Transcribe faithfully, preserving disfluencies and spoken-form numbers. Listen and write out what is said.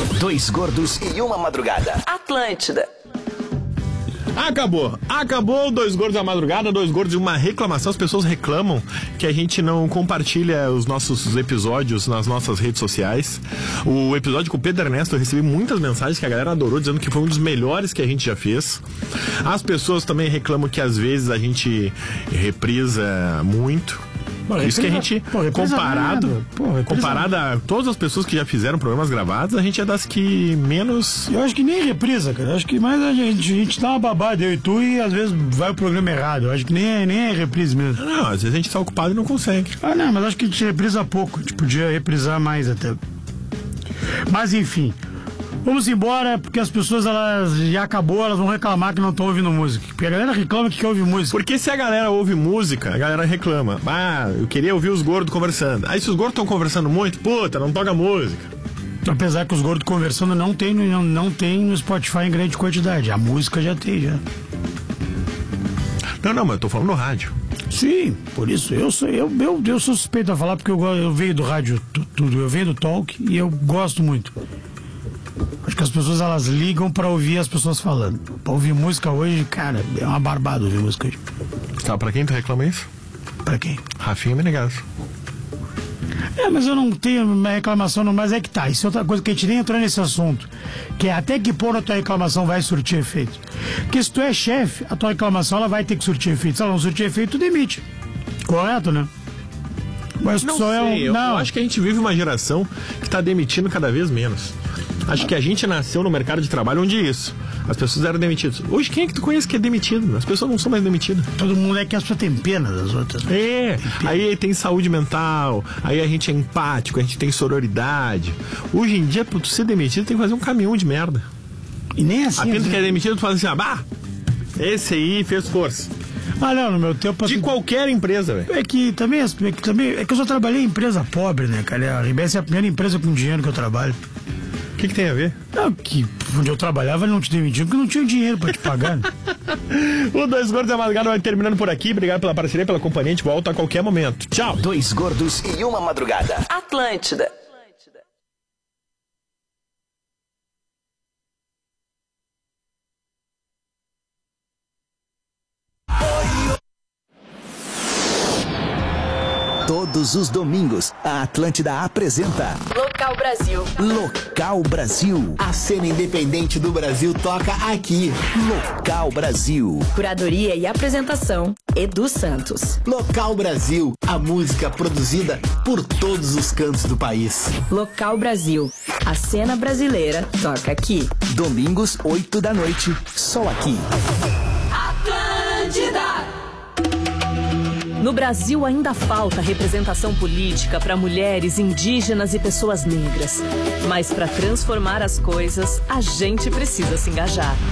Dois gordos e uma madrugada. Atlântida. Acabou, acabou Dois Gordos da Madrugada, Dois Gordos e uma reclamação. As pessoas reclamam que a gente não compartilha os nossos episódios nas nossas redes sociais. O episódio com o Pedro Ernesto, eu recebi muitas mensagens que a galera adorou, dizendo que foi um dos melhores que a gente já fez. As pessoas também reclamam que às vezes a gente reprisa muito. Pô, Isso reprisa, que a gente, pô, comparado, pô, comparado a todas as pessoas que já fizeram programas gravados, a gente é das que menos... Eu acho que nem reprisa, cara. Eu acho que mais a gente, a gente dá uma babada, eu e tu, e às vezes vai o programa errado. Eu acho que nem é, nem é reprise mesmo. Não, às vezes a gente tá ocupado e não consegue. Ah, não, mas acho que a gente reprisa pouco. A gente podia reprisar mais até. Mas enfim... Vamos embora, porque as pessoas, elas já acabou, elas vão reclamar que não estão ouvindo música. Porque a galera reclama que quer ouvir música. Porque se a galera ouve música, a galera reclama. Ah, eu queria ouvir os gordos conversando. Aí se os gordos estão conversando muito, puta, não toca música. Apesar que os gordos conversando não tem, não, não tem no Spotify em grande quantidade. A música já tem, já. Não, não, mas eu tô falando no rádio. Sim, por isso, eu sou, eu, eu, eu sou suspeito a falar, porque eu, eu venho do rádio tudo, eu venho do talk e eu gosto muito. Acho que as pessoas, elas ligam pra ouvir as pessoas falando. Pra ouvir música hoje, cara, é uma barbada ouvir música hoje. Sabe pra quem tu reclama isso? Pra quem? Rafinha Menegasso. É, mas eu não tenho uma reclamação, não, mas é que tá. Isso é outra coisa que a gente nem entrou nesse assunto. Que é até que ponto a tua reclamação vai surtir efeito. Porque se tu é chefe, a tua reclamação, ela vai ter que surtir efeito. Se ela não surtir efeito, tu demite. Correto, né? Mas não só sei, é um... eu, não. eu acho que a gente vive uma geração que tá demitindo cada vez menos. Acho que a gente nasceu no mercado de trabalho onde isso. As pessoas eram demitidas. Hoje, quem é que tu conhece que é demitido? As pessoas não são mais demitidas. Todo mundo é que as pessoas têm pena das outras. Né? É, aí tem saúde mental, aí a gente é empático, a gente tem sororidade. Hoje em dia, pra tu ser demitido, tem que fazer um caminhão de merda. E nem assim. A pinta assim... que é demitido, tu fala assim, ah, bah, esse aí fez força. Ah, não, no meu tempo... De assim, qualquer empresa, velho. É que também, é que também... É que eu só trabalhei em empresa pobre, né, cara? A RBS é a primeira empresa com dinheiro que eu trabalho. O que, que tem a ver? Não, que onde eu trabalhava não te demitiam porque não tinha dinheiro pra te pagar. Né? O Dois Gordos da Madrugada vai terminando por aqui. Obrigado pela parceria, pela companhia. A gente volta a qualquer momento. Tchau. Dois gordos e uma madrugada. Atlântida. Todos os domingos, a Atlântida apresenta Local Brasil. Local Brasil. A cena independente do Brasil toca aqui. Local Brasil. Curadoria e apresentação, Edu Santos. Local Brasil, a música produzida por todos os cantos do país. Local Brasil. A cena brasileira toca aqui. Domingos, oito da noite, só aqui. Atlântida! No Brasil ainda falta representação política para mulheres, indígenas e pessoas negras. Mas para transformar as coisas, a gente precisa se engajar.